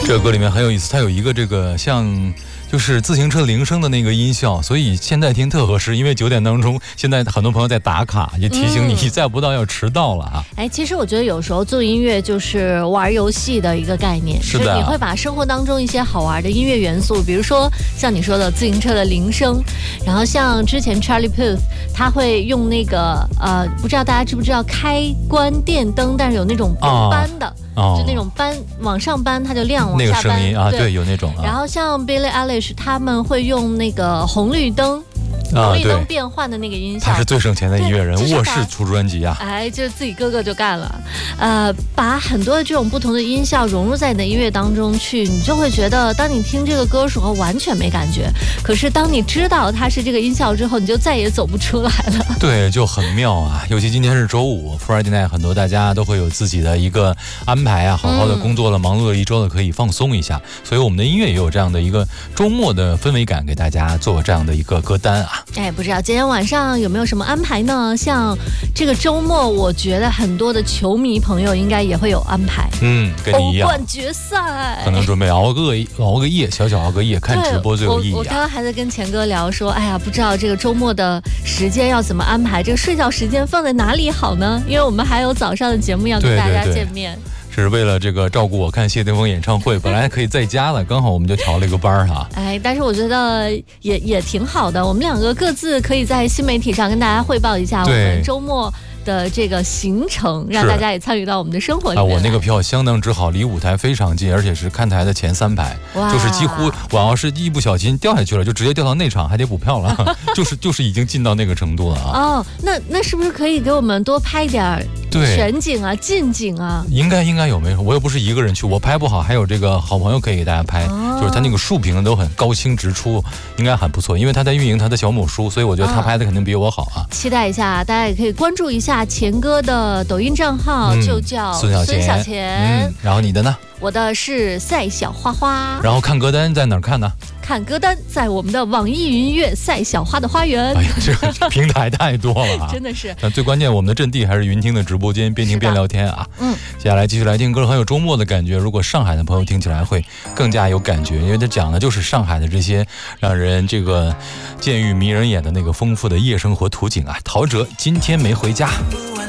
这个歌里面很有意思，它有一个这个像就是自行车铃声的那个音效，所以现在听特合适。因为9点当中，现在很多朋友在打卡，也提醒你再不到要迟到了啊。 其实我觉得有时候做音乐就是玩游戏的一个概念， 是的， 就是你会把生活当中一些好玩的音乐元素，比如说像你说的自行车的铃声，然后像之前 Charlie Puth 他会用那个不知道大家知不知道开关电灯，但是有那种斑的。就那种斑往上斑，它就亮；往下斑， 那个声音啊，对，有那种。 然后像 Billie Eilish 他们会用那个红绿灯。红绿灯变换的那个音效， 他是最省钱的音乐人，卧室出专辑啊！ 就是自己哥哥就干了，把很多的这种不同的音效融入在你的音乐当中去，你就会觉得，当你听这个歌时候完全没感觉，可是当你知道它是这个音效之后，你就再也走不出来了。对， 就很妙啊！尤其今天是周五 ，Friday night， 很多大家都会有自己的一个安排啊，好好的工作了，忙碌了一周了，可以放松一下。所以我们的音乐也有这样的一个周末的氛围感，给大家做这样的一个歌单啊。 不知道今天晚上有没有什么安排呢？像这个周末，我觉得很多的球迷朋友应该也会有安排。 跟你一样， 欧冠决赛可能准备熬个夜，小熬个夜，看直播最有意义。 我刚刚还在跟钱哥聊说，不知道这个周末的时间要怎么安排，这个睡觉时间放在哪里好呢？因为我们还有早上的节目要跟大家见面。 是为了这个照顾我看谢霆锋演唱会，本来可以在家了，刚好我们就调了一个班哈。 但是我觉得也挺好的，我们两个各自可以在新媒体上跟大家汇报一下我们周末的这个行程，让大家也参与到我们的生活里面。 我那个票相当之好，离舞台非常近，而且是看台的前3排，就是几乎我要是一不小心掉下去了，就直接掉到内场，还得补票了，就是已经近到那个程度了啊。 那是不是可以给我们多拍点全景啊、近景啊？ 应该有没有？我又不是一个人去，我拍不好，还有这个好朋友可以给大家拍，就是他那个竖屏都很高清直出，应该很不错，因为他在运营他的小某书，所以我觉得他拍的肯定比我好啊。 期待一下，大家也可以关注一下钱哥的抖音账号，就叫孙小钱。 然后你的呢？ 我的是赛小花花。 然后看歌单在哪儿看呢？ 看歌单在我们的网易云音乐赛小花的花园。 这平台太多了真的是。 但最关键，我们的阵地还是云听的直播间，边听边聊天啊。接下来继续来听歌，很有周末的感觉。如果上海的朋友听起来会更加有感觉，因为它讲的就是上海的这些让人这个见欲迷人眼的那个丰富的夜生活图景啊。陶喆今天没回家。